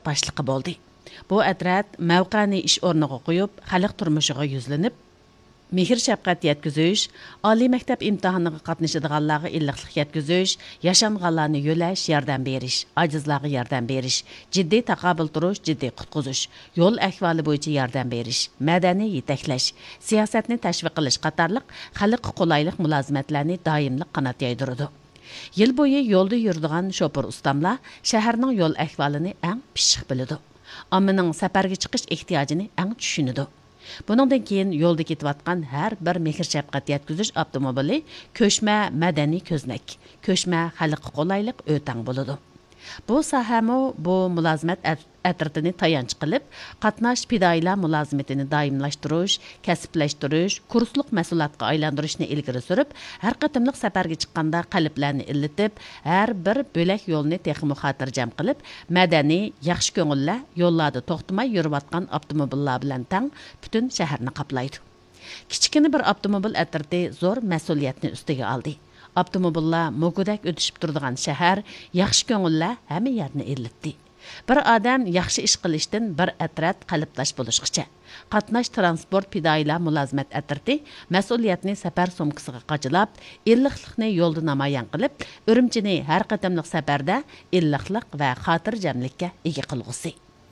başlıqı bo'ldi. Bu atrat mavqani ish o'rniga qo'yib, xalq turmushiga yuzlanib, mehr shafqat yetkazish, oliy maktab imtihoniga qatnashadiganlarga illiqlik yetkazish, yashanganlarni yo'lash, yordam berish, ojizlarga yordam berish, jiddiy taqobil turish, jiddiy qutqizish, yo'l ahvoli bo'yicha yordam berish, madaniy yetaklash, siyosatni tashviq qilish qatorliq xalqqa qulaylik mulozimatlarni doimlik qanot yaydirdi. Yil bo'yi yo'lda yuradigan shoför ustamlar shaharning yo'l ahvolini eng pishiq biladi. Ommaning safarga chiqish ehtiyojini eng tushunadi. Buningdan keyin yo'lda ketayotgan har bir mehr shafqat yetkazish avtomobili ko'chma madaniy ko'znak, ko'chma xalqqa qulaylik o'tang bo'ladi. Bu sohami bu mulozimat atratini tayanch qilib, qatnash fidoyilar mulozimatini doimlashtirish, kasblashtirish, kursliq mas'uliyatga aylantirishni ilgari surib, har qatimliq safarga chiqqanda qalblarni illatib, har bir bo'lak yo'lni texmo xotirjam qilib, madaniy, yaxshi ko'ngillar yo'llarda to'xtamay yurayotgan avtomobillar bilan tang butun shaharni qoplaydi. Kichkina bir avtomobil atrati zo'r mas'uliyatni ustiga oldi. Avtomobillar mo'gudak o'tishib turadigan shahar, yaxshi ko'ngillar hamma yerni illatdi. Bir odam yaxshi ish qilishdan bir atrat qalbdosh bo'lishqicha. Qatnash transport fidoyilar mulozimat atrati mas'uliyatni safar sumkasiga qachilab, illiqlikni yo'lda namoyon qilib, Urumchini har qatamliq safarda illiqlik va xotirjamlikka ega qilg'usi.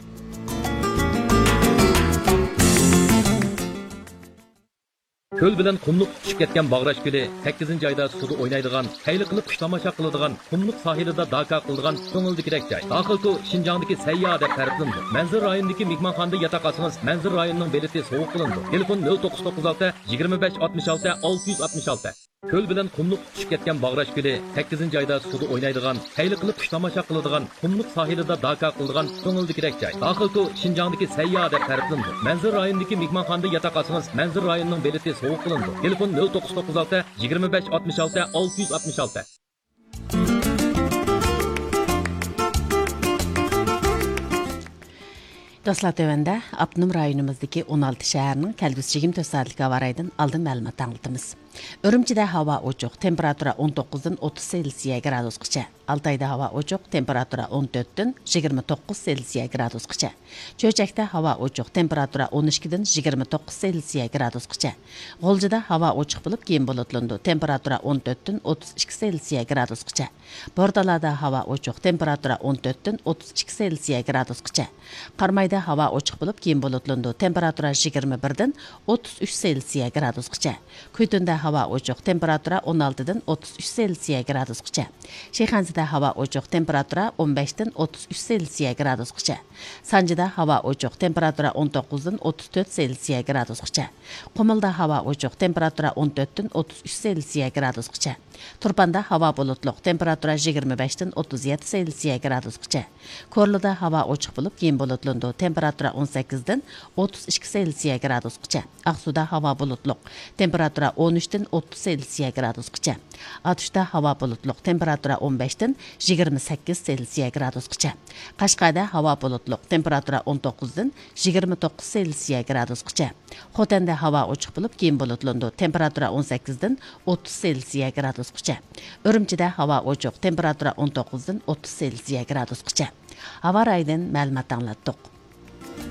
Köl bilen kumluk tushib ketgan Bağraş Gölü 8-ci ayda suda oynaydigan, hayli qilib qush tomosha qiladigan, kumluk sahilida daka qiladigan ko'ngildikirek joy. Daxilku Şinjandagi sayya deb ta'riflandi. Manzil rayonidagi mehmonxonada yotoq olsangiz, Manzil rayonining beleti sovuq qilindi. Telefon 0996 25 66 666. Köl bilen kumluk tushib ketgan Bağraş Gölü 8-ci ayda suda oynaydigan, hayli qilib qush tomosha qiladigan, kumluk sahilida daka qiladigan ko'ngildikirek joy. Daxilku Şinjandagi sayya deb ta'riflandi. Manzil rayonidagi mehmonxonada yotoq olsangiz, Manzil rayonining beleti sovuq qilindi. Telefon 0996 25 66 666. Dostlar tövəndə Abnum rayonumuzdaki 16 şəhərinin kəlgüsü 24 saatlik hava rayından aldın məlumat anlatımız. Urumchida hava ochiq, temperatura 19dan 30 Selsiya gradusgacha. Altayda hava ochiq, temperatura 14dan 29 Selsiya gradusgacha. Cho'chakda hava ochiq, temperatura 12dan 29 Selsiya gradusgacha. G'oljida hava ochiq bo'lib, keyin bulutlanadi, temperatura 14dan 32 Selsiya gradusgacha. Bordalada hava ochiq, temperatura 14dan 32 Selsiya gradusgacha. Qarmayda hava ochiq bo'lib, keyin bulutlanadi, temperatura 21dan 33 Selsiya gradusgacha. Kuytunda hava ochiq, temperatura 16dan 33 Selsiya gradusgacha. Shayxonzada hava ochiq, temperatura 15dan 33 Selsiya gradusgacha. Sanjida hava ochiq, temperatura 19dan 34 Selsiya gradusgacha. Qumilda hava ochiq, temperatura 14dan 33 Selsiya gradusgacha. Turpanda hava bulutliq, temperatura 25dan 37 Selsiya gradusgacha. Korlida hava ochiq bo'lib, keyin bulutlanadi, temperatura 18dan 32 Selsiya gradusgacha. Aqsuda hava bulutliq, temperatura 13dan 30 Selsiya gradusgacha. Atishda hava bulutliq, temperatura 15dan 28 Selsiya gradusgacha. Qashqada hava bulutliq, temperatura 19dan 29 Selsiya gradusgacha. Xotanda hava ochiq bo'lib, keyin bulutlanadi, temperatura 18dan 30 Selsiya gradusgacha. Urumchida hava ochiq, temperatura 19dan 30 Selsiya gradusgacha. Hava raydan ma'lumot anglatdik.